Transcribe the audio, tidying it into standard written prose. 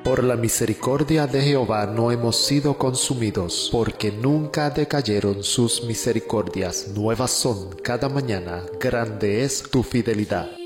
Por la misericordia de Jehová no hemos sido consumidos, porque nunca decayeron sus misericordias. Nuevas son cada mañana, grande es tu fidelidad.